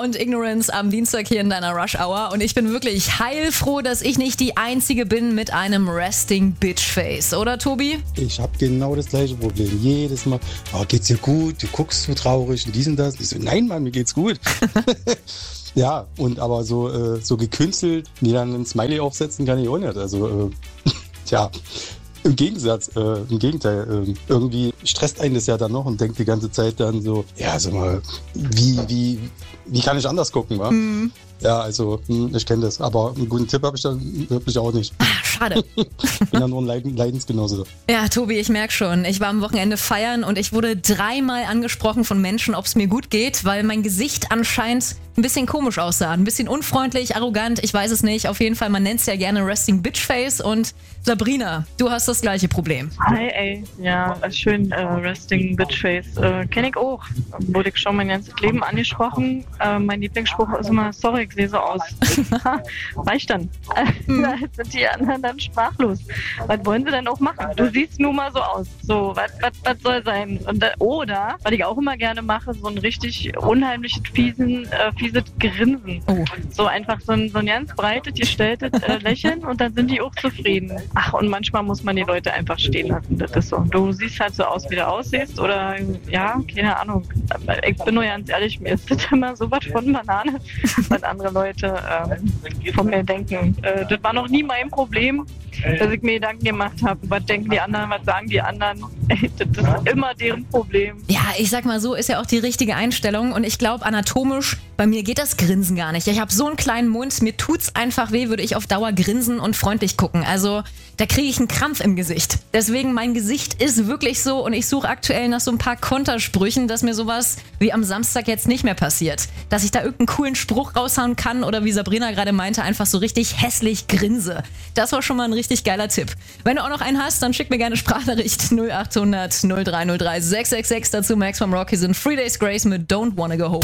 und Ignorance am Dienstag hier in deiner Rush Hour und ich bin wirklich heilfroh, dass ich nicht die Einzige bin mit einem Resting Bitch Face, oder Tobi? Ich habe genau das gleiche Problem. Jedes Mal, geht's dir gut? Du guckst so traurig und dies und das. Ich so, nein, Mann, mir geht's gut. Ja, und aber so gekünstelt, die dann ein Smiley aufsetzen, kann ich auch nicht. Also, tja. Im Gegenteil, irgendwie stresst einen das ja dann noch und denkt die ganze Zeit dann so, ja, sag mal, wie kann ich anders gucken, wa? Mhm. Ja, also, ich kenne das, aber einen guten Tipp habe ich dann wirklich auch nicht. Schade. Ich bin ja nur ein Leidensgenosse. Ja, Tobi, ich merke schon, ich war am Wochenende feiern und ich wurde 3-mal angesprochen von Menschen, ob es mir gut geht, weil mein Gesicht anscheinend ein bisschen komisch aussah, ein bisschen unfreundlich, arrogant, ich weiß es nicht. Auf jeden Fall, man nennt es ja gerne Resting Bitch Face und Sabrina, du hast das gleiche Problem. Hi, ey. Ja, schön, Resting Bitch Face. Kenn ich auch. Wurde ich schon mein ganzes Leben angesprochen. Mein Lieblingsspruch ist immer, sorry, ich sehe so aus. Reicht dann. Da sind die anderen dann sprachlos. Was wollen sie denn auch machen? Du siehst nun mal so aus. So, was soll sein? Oder, was ich auch immer gerne mache, so ein richtig unheimliches, fieses Grinsen. Oh. So einfach so ein ganz breites, gestelltes Lächeln und dann sind die auch zufrieden. Ach, und manchmal muss man die Leute einfach stehen lassen. Das ist so. Du siehst halt so aus, wie du aussiehst oder, ja, keine Ahnung. Ich bin nur ganz ehrlich, mir ist das immer so was von Banane, was andere Leute von mir denken. Das war noch nie mein Problem, dass ich mir Gedanken gemacht habe, was denken die anderen, was sagen die anderen. Das ist immer deren Problem. Ja, ich sag mal so, ist ja auch die richtige Einstellung und ich glaube anatomisch, bei mir geht das Grinsen gar nicht. Ich habe so einen kleinen Mund, mir tut's einfach weh, würde ich auf Dauer grinsen und freundlich gucken. Also da kriege ich einen Krampf im Gesicht. Deswegen, mein Gesicht ist wirklich so und ich suche aktuell nach so ein paar Kontersprüchen, dass mir sowas wie am Samstag jetzt nicht mehr passiert. Dass ich da irgendeinen coolen Spruch raushauen kann oder wie Sabrina gerade meinte, einfach so richtig hässlich grinse. Das war schon mal ein richtig geiler Tipp. Wenn du auch noch einen hast, dann schick mir gerne Sprachnachricht 0800 0303 666. Dazu Max vom Rock. Hier sind 3 Days Grace mit Don't Wanna Go Home.